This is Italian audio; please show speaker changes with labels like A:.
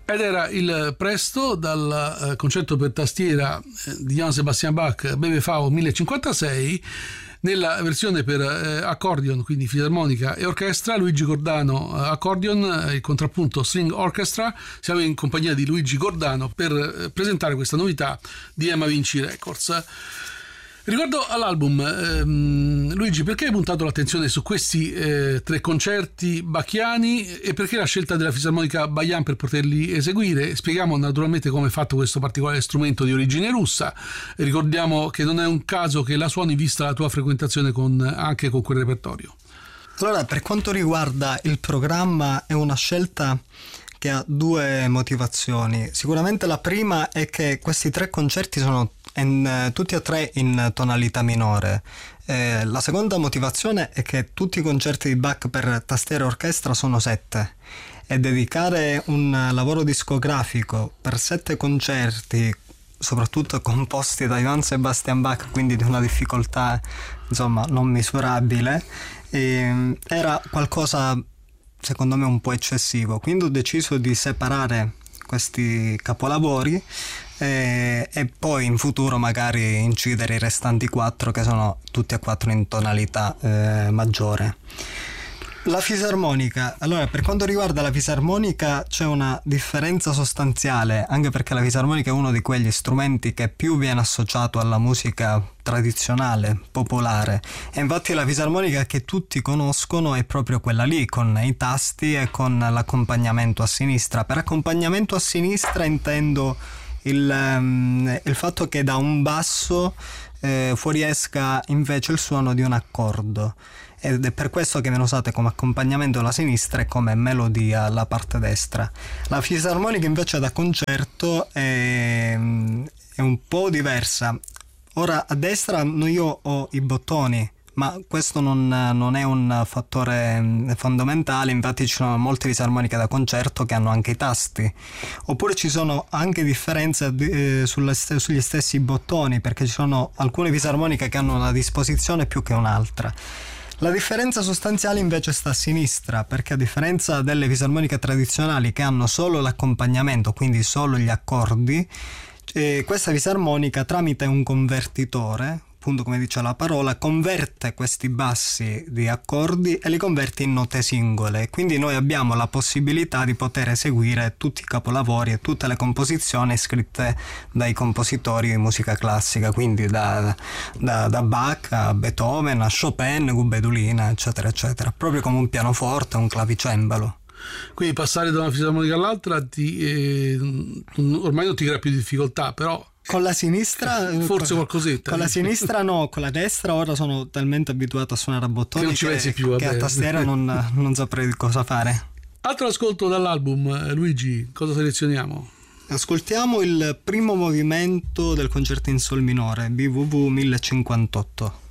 A: Ed era il Presto dal concerto per tastiera di Johann Sebastian Bach BWV 1056 nella versione per accordion, quindi fisarmonica e orchestra. Luigi Gordano accordion, il contrappunto string orchestra. Siamo in compagnia di Luigi Gordano per presentare questa novità di Emma Vinci Records. Riguardo all'album, Luigi, perché hai puntato l'attenzione su questi 3 concerti bacchiani e perché la scelta della fisarmonica Bajan per poterli eseguire? Spieghiamo naturalmente come è fatto questo particolare strumento di origine russa. Ricordiamo che non è un caso che la suoni vista la tua frequentazione anche con quel repertorio.
B: Allora, per quanto riguarda il programma, è una scelta che ha 2 motivazioni. Sicuramente la prima è che questi 3 concerti sono tutti e 3 in tonalità minore. La seconda motivazione è che tutti i concerti di Bach per tastiera e orchestra sono 7 e dedicare un lavoro discografico per 7 concerti, soprattutto composti da Johann Sebastian Bach, quindi di una difficoltà insomma non misurabile, era qualcosa secondo me un po' eccessivo, quindi ho deciso di separare questi capolavori e poi in futuro magari incidere i restanti 4 che sono tutti e 4 in tonalità maggiore. La fisarmonica, allora, per quanto riguarda la fisarmonica c'è una differenza sostanziale, anche perché la fisarmonica è uno di quegli strumenti che più viene associato alla musica tradizionale, popolare, e infatti la fisarmonica che tutti conoscono è proprio quella lì, con i tasti e con l'accompagnamento a sinistra. Per accompagnamento a sinistra intendo il fatto che da un basso fuoriesca invece il suono di un accordo, ed è per questo che viene usata come accompagnamento la sinistra e come melodia la parte destra. La fisarmonica invece da concerto è un po' diversa. Ora a destra io ho i bottoni, ma questo non è un fattore fondamentale, infatti ci sono molte fisarmoniche da concerto che hanno anche i tasti, oppure ci sono anche differenze sugli stessi bottoni, perché ci sono alcune fisarmoniche che hanno una disposizione più che un'altra. La differenza sostanziale invece sta a sinistra, perché a differenza delle fisarmoniche tradizionali che hanno solo l'accompagnamento, quindi solo gli accordi, questa fisarmonica tramite un convertitore, appunto come dice la parola, converte questi bassi di accordi e li converte in note singole, quindi noi abbiamo la possibilità di poter eseguire tutti i capolavori e tutte le composizioni scritte dai compositori di musica classica, quindi da Bach a Beethoven a Chopin, Gubedulina, eccetera eccetera, proprio come un pianoforte, un clavicembalo.
A: Quindi passare da una fisarmonica all'altra ormai non ti crea più difficoltà, però
B: con la sinistra
A: forse qualcosetta.
B: Con la sinistra no, con la destra ora sono talmente abituato a suonare a bottoni
A: che non ci pensi più,
B: che a tastiera non saprei cosa fare.
A: Altro ascolto dall'album, Luigi, cosa selezioniamo?
B: Ascoltiamo il primo movimento del concerto in sol minore, BWV 1058.